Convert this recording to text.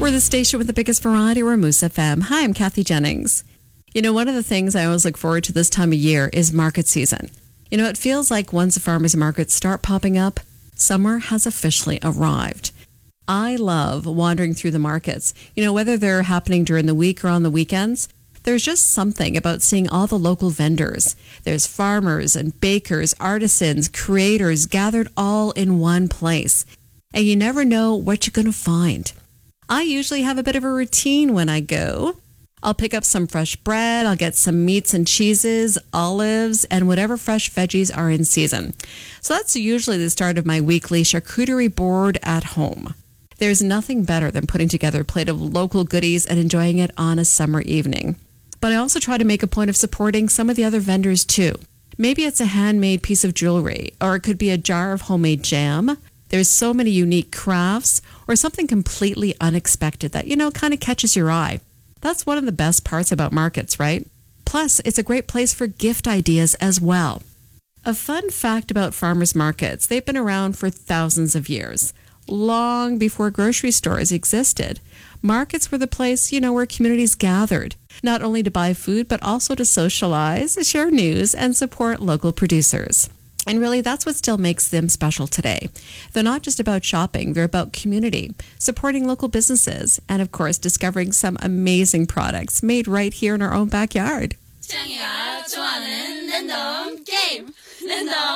We're the station with the biggest variety. We're Moose FM. Hi, I'm Kathy Jennings. You know, one of the things I always look forward to this time of year is market season. You know, it feels like once the farmers markets start popping up, summer has officially arrived. I love wandering through the markets. You know, whether they're happening during the week or on the weekends, there's just something about seeing all the local vendors. There's farmers and bakers, artisans, creators gathered all in one place. And you never know what you're going to find. I usually have a bit of a routine when I go. I'll pick up some fresh bread, I'll get some meats and cheeses, olives, and whatever fresh veggies are in season. So that's usually the start of my weekly charcuterie board at home. There's nothing better than putting together a plate of local goodies and enjoying it on a summer evening. But I also try to make a point of supporting some of the other vendors too. Maybe it's a handmade piece of jewelry, or it could be a jar of homemade jam. There's so many unique crafts, or something completely unexpected that, kind of catches your eye. That's one of the best parts about markets, right? Plus, it's a great place for gift ideas as well. A fun fact about farmers markets, they've been around for thousands of years. Long before grocery stores existed, markets were the place, where communities gathered, not only to buy food, but also to socialize, share news, and support local producers. And really, that's what still makes them special today. They're not just about shopping, they're about community, supporting local businesses, and of course, discovering some amazing products made right here in our own backyard.